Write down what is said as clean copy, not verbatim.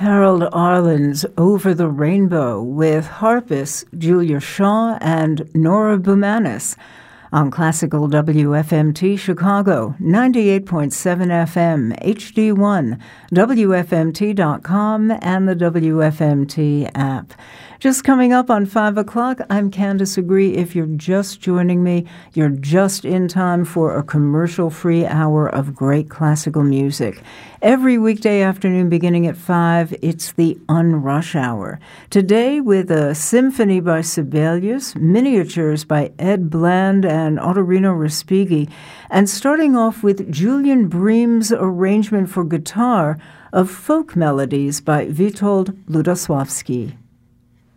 Harold Arlen's Over the Rainbow with harpist Julia Shaw and Nora Bumanis on Classical WFMT Chicago, 98.7 FM, HD1, WFMT.com, and the WFMT app. Just coming up on 5 o'clock, I'm Candace Agree. If you're just joining me, you're just in time for a commercial-free hour of great classical music. Every weekday afternoon beginning at 5, it's the Unrush Hour. Today with a symphony by Sibelius, miniatures by Ed Bland and Ottorino Respighi, and starting off with Julian Bream's arrangement for guitar of Folk Melodies by Witold Lutoslawski.